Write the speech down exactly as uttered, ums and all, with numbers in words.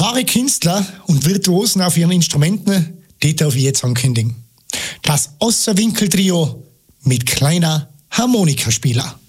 wahre Künstler und Virtuosen auf ihren Instrumenten, die darf ich jetzt ankündigen. Das Osserwinkel-Trio mit kleiner Harmonikaspieler.